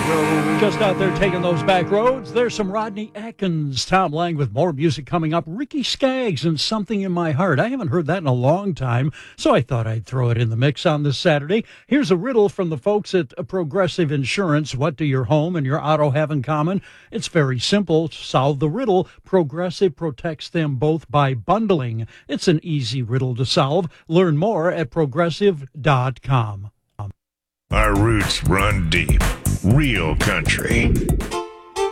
Just out there taking those back roads, there's some Rodney Atkins, Tom Lang with more music coming up. Ricky Skaggs and Something in My Heart. I haven't heard that in a long time, so I thought I'd throw it in the mix on this Saturday. Here's a riddle from the folks at Progressive Insurance. What do your home and your auto have in common? It's very simple. To solve the riddle, Progressive protects them both by bundling. It's an easy riddle to solve. Learn more at progressive.com. Our roots run deep. Real country.